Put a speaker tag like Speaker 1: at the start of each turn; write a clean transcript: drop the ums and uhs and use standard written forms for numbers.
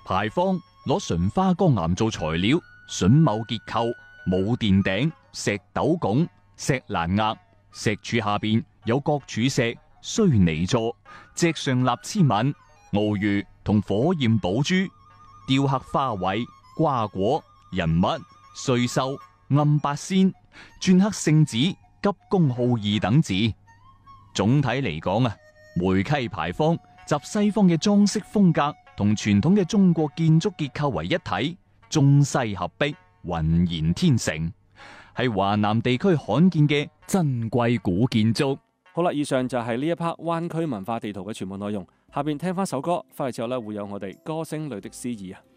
Speaker 1: 牌坊攞純花崗岩做材料，榫卯結構，冇殿頂，石斗拱，石欄額，石柱下邊有角柱石、須彌座，脊上立螭吻、鰻魚同火焰寶珠，雕刻花卉、瓜果、人物、歲獸、暗八仙，鐫刻聖旨、急公好義等字。總體嚟講啊，梅溪牌坊集西方嘅裝飾風格同傳統嘅中國建築結構為一體，中西合璧，渾然天成，係華南地區罕見嘅珍貴古建築。
Speaker 2: 好啦，以上就係呢一 part 灣區文化地圖嘅全部內容。下邊聽翻首歌，翻嚟之後咧會有我哋歌聲裏的詩意啊。